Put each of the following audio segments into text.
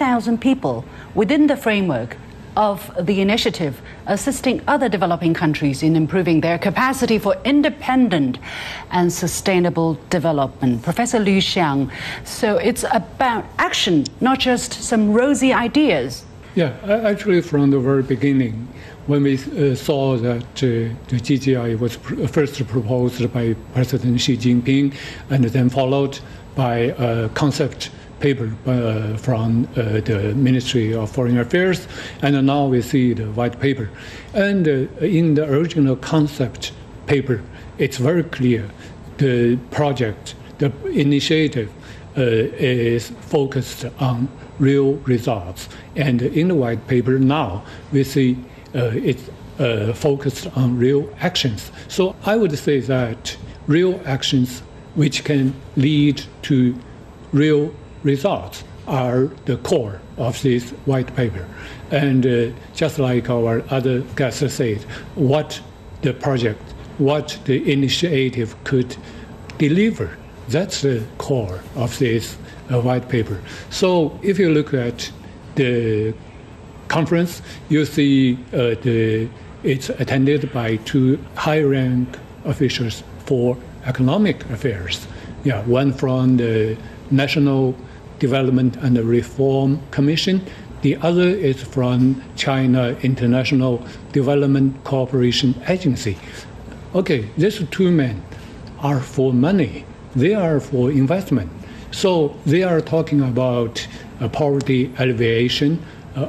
3,000 people within the framework of the initiative, assisting other developing countries in improving their capacity for independent and sustainable development. Professor Liu Xiang, so it's about action, not just some rosy ideas. Yeah, actually from the very beginning, when we saw that the GGI was first proposed by President Xi Jinping and then followed by a concept paper from the Ministry of Foreign Affairs, and now we see the white paper. And in the original concept paper, it's very clear the project, the initiative is focused on real results. And in the white paper now, we see it's focused on real actions. So I would say that real actions which can lead to real results are the core of this white paper. And just like our other guests said, what the project, what the initiative could deliver, that's the core of this white paper. So if you look at the conference, you see it's attended by two high-rank officials for economic affairs. Yeah, one from the National Development and Reform Commission. The other is from China International Development Cooperation Agency. Okay, these two men are for money. They are for investment. So they are talking about poverty alleviation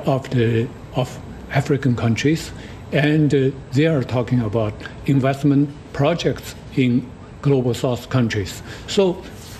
of African countries, and they are talking about investment projects in global South countries. So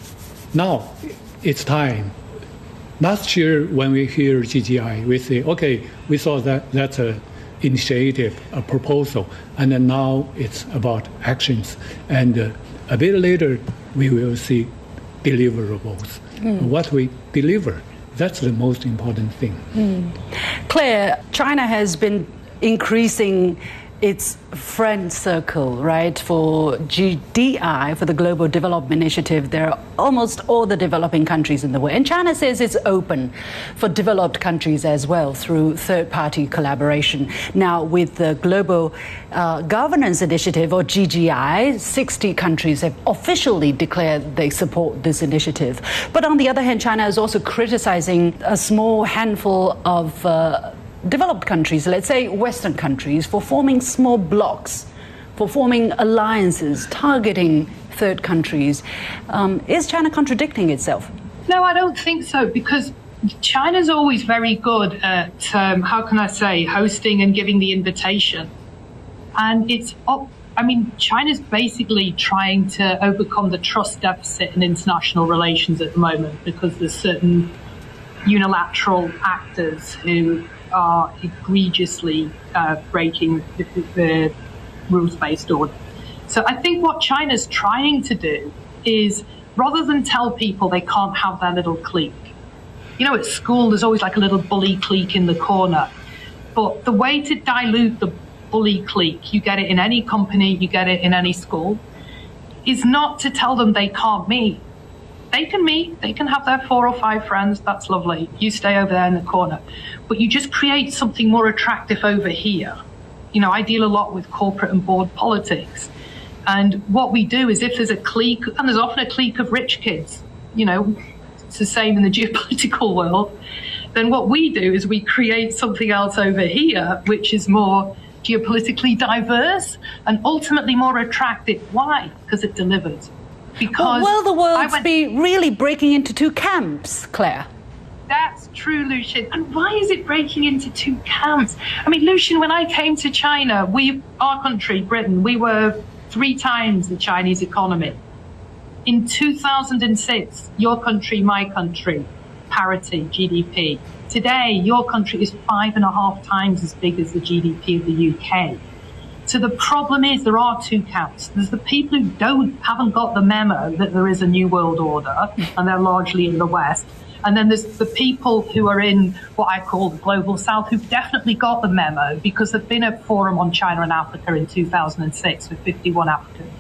now it's time. Last year, when we hear GGI, we say, okay, we saw that that's an initiative, a proposal, and then now it's about actions. And a bit later, we will see deliverables. What we deliver, that's the most important thing. Claire, China has been increasing its friend circle, right, for GDI, for the Global Development Initiative. There are almost all the developing countries in the world. And China says it's open for developed countries as well through third-party collaboration. Now, with the Global Governance Initiative, or GGI, 60 countries have officially declared they support this initiative. But on the other hand, China is also criticizing a small handful of developed countries, let's say Western countries, for forming small blocs, for forming alliances, targeting third countries. Is China contradicting itself? No, I don't think so, because China's always very good at, how can I say, hosting and giving the invitation. And China's basically trying to overcome the trust deficit in international relations at the moment, because there's certain unilateral actors who are egregiously breaking the rules-based order. So I think what China's trying to do is, rather than tell people they can't have their little clique, you know, at school there's always like a little bully clique in the corner, but the way to dilute the bully clique, you get it in any company, you get it in any school, is not to tell them they can't meet. They can meet, they can have their 4 or 5 friends, that's lovely. You stay over there in the corner. But you just create something more attractive over here. You know, I deal a lot with corporate and board politics. And what we do is, if there's a clique, and there's often a clique of rich kids, you know, it's the same in the geopolitical world, then what we do is we create something else over here, which is more geopolitically diverse and ultimately more attractive. Why? Because it delivers. Because will the world be really breaking into two camps, Claire? That's true, Lucian. And why is it breaking into two camps? I mean, Lucian, when I came to China, our country, Britain, we were 3 times the Chinese economy. In 2006, your country, my country, parity, GDP. Today, your country is 5.5 times as big as the GDP of the UK. So the problem is, there are 2 camps. There's the people who haven't got the memo that there is a new world order, and they're largely in the West. And then there's the people who are in what I call the global South, who've definitely got the memo, because there've been a forum on China and Africa in 2006 with 51 African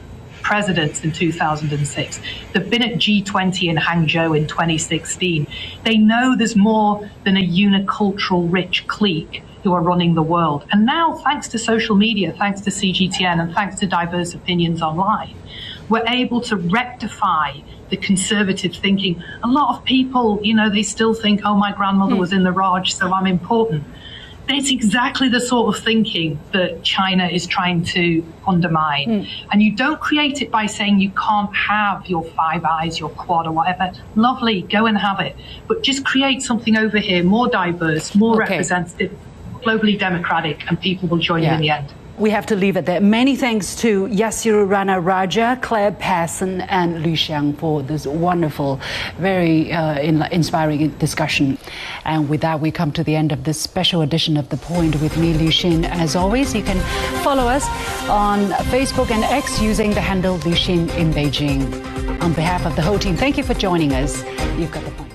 presidents in 2006. They've been at G20 in Hangzhou in 2016. They know there's more than a unicultural rich clique who are running the world. And now, thanks to social media, thanks to CGTN, and thanks to diverse opinions online, we're able to rectify the conservative thinking. A lot of people, they still think, oh, my grandmother was in the Raj, so I'm important. It's exactly the sort of thinking that China is trying to undermine. And you don't create it by saying you can't have your Five Eyes, your Quad, or whatever. Lovely, go and have it. But just create something over here, more diverse, more representative, globally democratic, and people will join you in the end. We have to leave it there. Many thanks to Yasir Rana Raja, Claire Passon, and Liu Xiang for this wonderful, very inspiring discussion. And with that, we come to the end of this special edition of The Point with me, Liu Xin. As always, you can follow us on Facebook and X using the handle Liu Xin in Beijing. On behalf of the whole team, thank you for joining us. You've got The Point.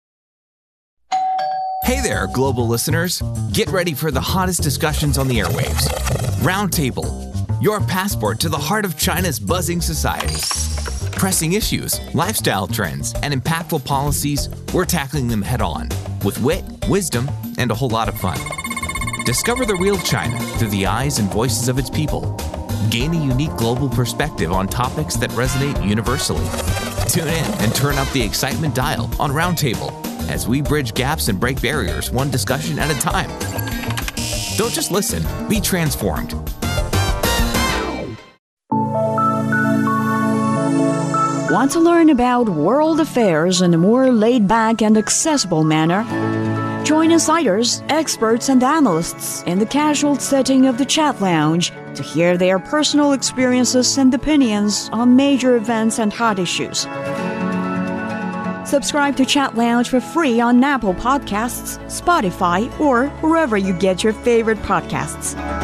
Hey there, global listeners. Get ready for the hottest discussions on the airwaves. Roundtable, your passport to the heart of China's buzzing society. Pressing issues, lifestyle trends, and impactful policies, we're tackling them head on with wit, wisdom, and a whole lot of fun. Discover the real China through the eyes and voices of its people. Gain a unique global perspective on topics that resonate universally. Tune in and turn up the excitement dial on Roundtable as we bridge gaps and break barriers one discussion at a time. Don't just listen, be transformed. Want to learn about world affairs in a more laid-back and accessible manner? Join insiders, experts, and analysts in the casual setting of the Chat Lounge to hear their personal experiences and opinions on major events and hot issues. Subscribe to Chat Lounge for free on Apple Podcasts, Spotify, or wherever you get your favorite podcasts.